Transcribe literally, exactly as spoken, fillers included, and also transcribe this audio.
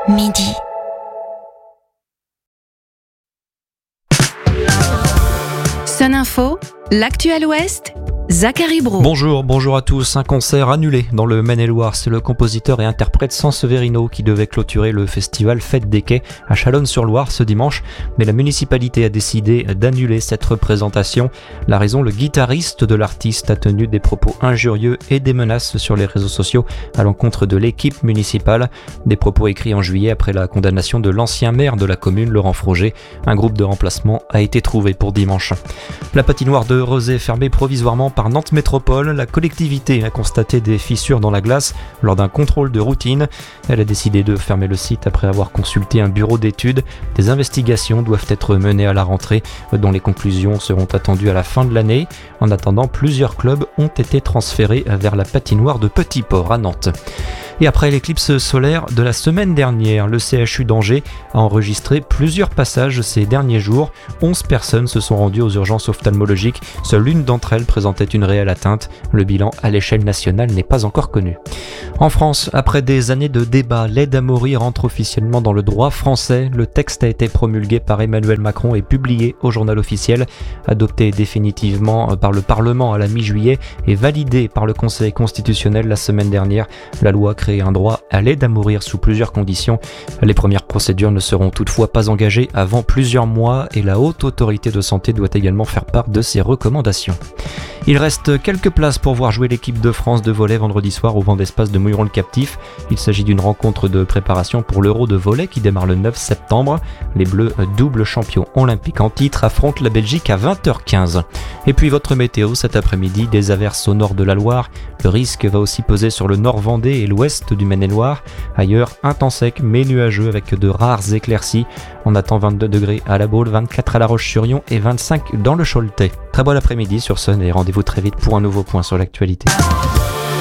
midi. Sun Info, l'actuel Ouest, Zachary Brault. Bonjour, bonjour à tous. Un concert annulé dans le Maine-et-Loire. C'est le compositeur et interprète Sanseverino qui devait clôturer le festival Fête des Quais à Chalonnes-sur-Loire ce dimanche. Mais la municipalité a décidé d'annuler cette représentation. La raison, le guitariste de l'artiste a tenu des propos injurieux et des menaces sur les réseaux sociaux à l'encontre de l'équipe municipale. Des propos écrits en juillet après la condamnation de l'ancien maire de la commune, Laurent Froger. Un groupe de remplacement a été trouvé pour dimanche. La patinoire de Rezé fermée provisoirement par Nantes Métropole, la collectivité a constaté des fissures dans la glace lors d'un contrôle de routine. Elle a décidé de fermer le site après avoir consulté un bureau d'études. Des investigations doivent être menées à la rentrée, dont les conclusions seront attendues à la fin de l'année. En attendant, plusieurs clubs ont été transférés vers la patinoire de Petit-Port à Nantes. Et après l'éclipse solaire de la semaine dernière, le C H U d'Angers a enregistré plusieurs passages ces derniers jours. onze personnes se sont rendues aux urgences ophtalmologiques. Seule une d'entre elles présentait une réelle atteinte. Le bilan à l'échelle nationale n'est pas encore connu. En France, après des années de débats, l'aide à mourir entre officiellement dans le droit français. Le texte a été promulgué par Emmanuel Macron et publié au journal officiel. Adopté définitivement par le Parlement à la mi-juillet et validé par le Conseil constitutionnel la semaine dernière, la loi crée un droit à l'aide à mourir sous plusieurs conditions. Les premières procédures ne seront toutefois pas engagées avant plusieurs mois et la Haute Autorité de Santé doit également faire part de ses recommandations. Il reste quelques places pour voir jouer l'équipe de France de volley vendredi soir au Vent d'Espace de Mouilleron-le-Captif. Il s'agit d'une rencontre de préparation pour l'Euro de volley qui démarre le neuf septembre. Les Bleus, double champions olympiques en titre, affrontent la Belgique à vingt heures quinze. Et puis votre météo cet après-midi, des averses au nord de la Loire. Le risque va aussi peser sur le nord Vendée et l'ouest du Maine-et-Loire. Ailleurs, un temps sec mais nuageux avec de rares éclaircies. On attend vingt-deux degrés à La Baule, vingt-quatre à La Roche-sur-Yon et vingt-cinq dans le Choletais. Très bon après-midi sur Sun et rendez-vous très vite pour un nouveau point sur l'actualité.